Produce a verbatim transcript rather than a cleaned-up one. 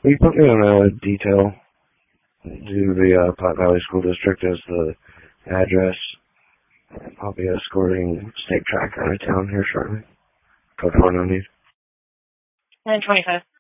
Will you put me on a detail to the uh, Platte Valley School District as the address? I'll be escorting State Tracker out of town here shortly. Code four ninety. nine twenty-five.